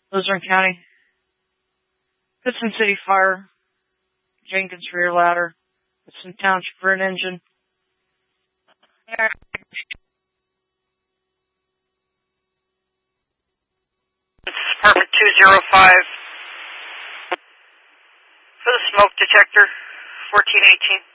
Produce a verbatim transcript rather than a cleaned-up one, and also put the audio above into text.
Luzerne County. Pittston City Fire. Jenkins rear ladder. Pittston Township for an engine. Department two zero five for the smoke detector, fourteen eighteen.